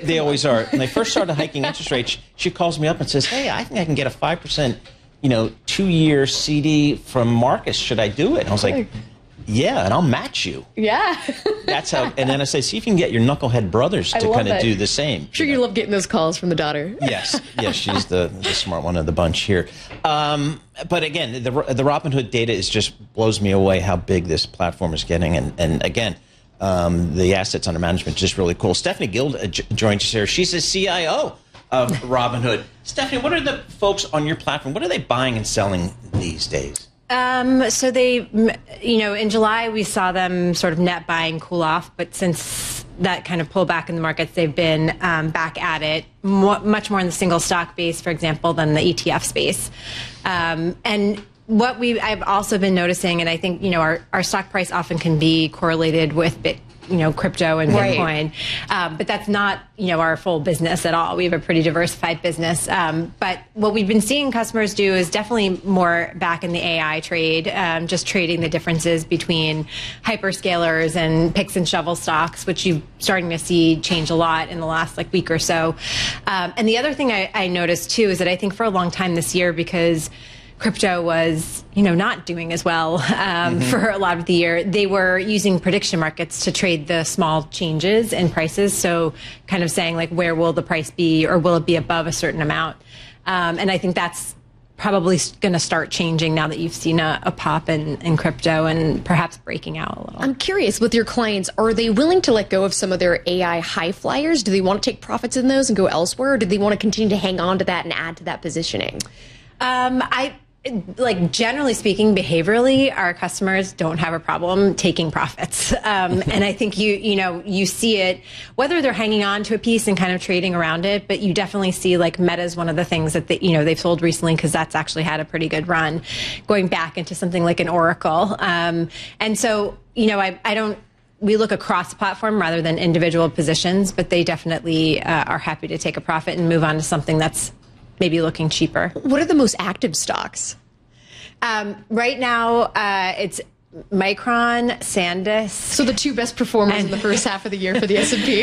They always are. When they first started hiking interest rates, she calls me up and says, hey, I think I can get a 5%, 2-year CD from Marcus. Should I do it? And I was like, yeah, and I'll match you. Yeah. That's how, and then I say, see if you can get your knucklehead brothers to kind of do the same. I'm sure you love getting those calls from the daughter. Yes, she's the smart one of the bunch here. But again, the Robinhood data just blows me away how big this platform is getting. And again, the assets under management is just really cool. Stephanie Guild joins us here. She's the CIO of Robinhood. Stephanie, what are the folks on your platform, what are they buying and selling these days? So they, in July we saw them sort of net buying cool off, but since that kind of pullback in the markets, they've been back at it, much more in the single stock base, for example, than the ETF space. And what I've also been noticing, and I think, our stock price often can be correlated with crypto and Bitcoin, but that's not, our full business at all. We have a pretty diversified business. But what we've been seeing customers do is definitely more back in the AI trade, just trading the differences between hyperscalers and picks and shovel stocks, which you're starting to see change a lot in the last week or so. And the other thing I noticed too is that I think for a long time this year, because crypto was, not doing as well for a lot of the year, they were using prediction markets to trade the small changes in prices. So kind of saying where will the price be, or will it be above a certain amount? And I think that's probably going to start changing now that you've seen a pop in crypto and perhaps breaking out a little. I'm curious, with your clients, are they willing to let go of some of their AI high flyers? Do they want to take profits in those and go elsewhere? Or do they want to continue to hang on to that and add to that positioning? Generally speaking, behaviorally, our customers don't have a problem taking profits. And I think you see it, whether they're hanging on to a piece and kind of trading around it, but you definitely see Meta is one of the things that they've sold recently, because that's actually had a pretty good run, going back into something like an Oracle. And so, we look across the platform rather than individual positions, but they definitely are happy to take a profit and move on to something that's maybe looking cheaper. What are the most active stocks? Right now, it's Micron, SanDisk. So the two best performers in the first half of the year for the S&P.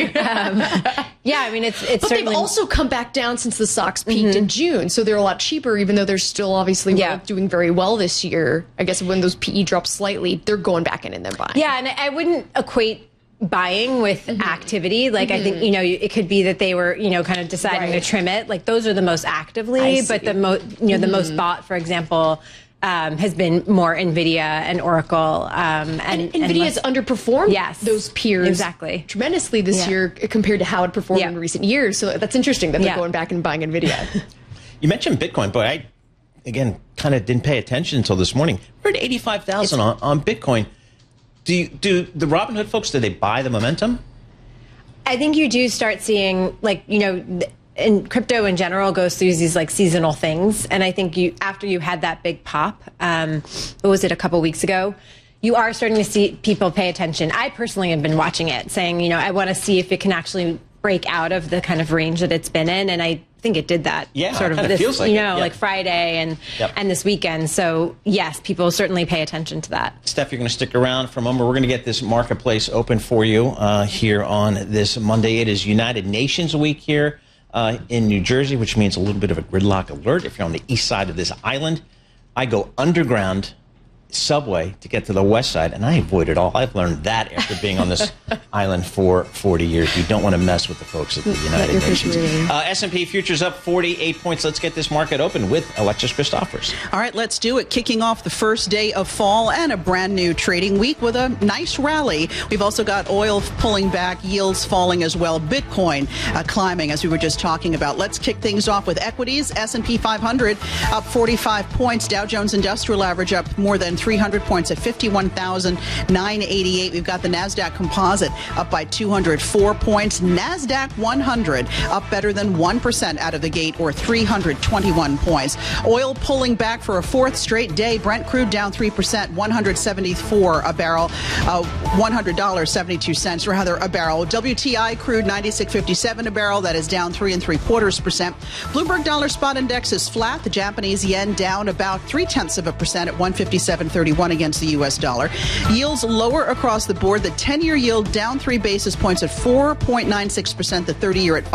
It's but they've also come back down since the stocks peaked in June. So they're a lot cheaper, even though they're still obviously doing very well this year. I guess when those PE drop slightly, they're going back in and they're buying. Yeah, and I wouldn't equate buying with activity. I think, it could be that they were, kind of deciding to trim it. Those are the most actively, but the the most bought, for example, has been more NVIDIA and Oracle. And NVIDIA has underperformed those peers tremendously this year compared to how it performed in recent years. So that's interesting that they're going back and buying NVIDIA. You mentioned Bitcoin, but I, again, kind of didn't pay attention until this morning. We're at 85,000 on Bitcoin. Do the Robinhood folks, do they buy the momentum? I think you do start seeing, in crypto in general goes through these seasonal things. And I think after you had that big pop, what was it, a couple weeks ago, you are starting to see people pay attention. I personally have been watching it, saying, I want to see if it can actually break out of the kind of range that it's been in. And I think it did that sort of this, feels like Friday and this weekend. So yes, people certainly pay attention to that. Steph, you're going to stick around for a moment. We're going to get this marketplace open for you here on this Monday. It is United Nations Week here in New Jersey, which means a little bit of a gridlock alert. If you're on the east side of this island, I go underground subway to get to the west side, and I avoid it all. I've learned that after being on this island for 40 years. You don't want to mess with the folks at the United Nations. S&P futures up 48 points. Let's get this market open with Alexis Christophers. All right, let's do it. Kicking off the first day of fall and a brand new trading week with a nice rally. We've also got oil pulling back, yields falling as well. Bitcoin climbing, as we were just talking about. Let's kick things off with equities. S&P 500 up 45 points. Dow Jones Industrial Average up more than 300 points at 51,988. We've got the NASDAQ Composite up by 204 points. NASDAQ 100 up better than 1% out of the gate, or 321 points. Oil pulling back for a fourth straight day. Brent crude down 3%, 174 a barrel, $100.72 rather a barrel. WTI crude 96.57 a barrel. That is down 3.75%. Bloomberg Dollar Spot Index is flat. The Japanese yen down about 0.3% at 157.31 against the U.S. dollar. Yields lower across the board. The 10-year yield down 3 basis points at 4.96%. The 30-year at